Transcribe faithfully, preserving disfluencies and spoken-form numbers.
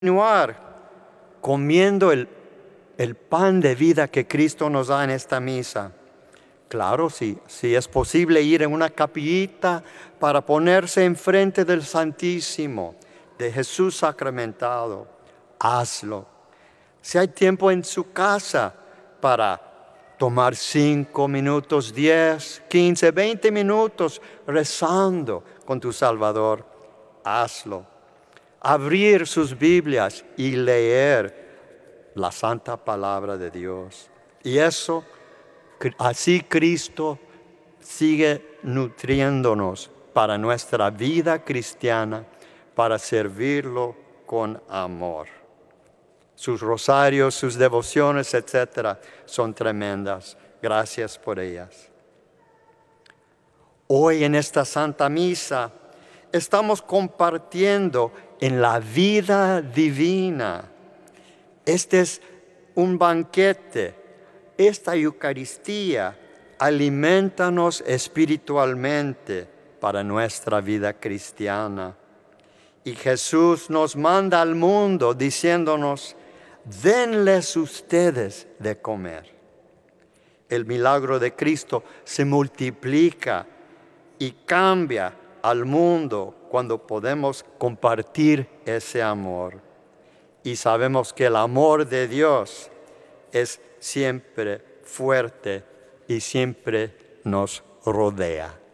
continuar comiendo el, el pan de vida que Cristo nos da en esta misa. Claro, sí, sí es posible ir en una capillita para ponerse enfrente del Santísimo, de Jesús sacramentado. Hazlo. Si hay tiempo en su casa para tomar cinco minutos, diez, quince, veinte minutos rezando con tu Salvador, hazlo. Abrir sus Biblias y leer la santa palabra de Dios. Y eso, así Cristo sigue nutriéndonos para nuestra vida cristiana, para servirlo con amor. Sus rosarios, sus devociones, etcétera, son tremendas. Gracias por ellas. Hoy en esta Santa Misa estamos compartiendo en la vida divina. Este es un banquete. Esta Eucaristía alimentanos espiritualmente para nuestra vida cristiana. Y Jesús nos manda al mundo diciéndonos: denles ustedes de comer. El milagro de Cristo se multiplica y cambia al mundo cuando podemos compartir ese amor. Y sabemos que el amor de Dios es siempre fuerte y siempre nos rodea.